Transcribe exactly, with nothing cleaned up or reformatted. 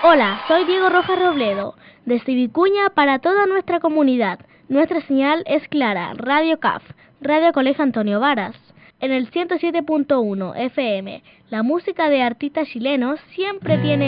Hola, soy Diego Rojas Robledo, desde Vicuña para toda nuestra comunidad. Nuestra señal es clara, Radio C A F, Radio Colegio Antonio Varas. En el ciento siete punto uno F M, la música de artistas chilenos siempre tiene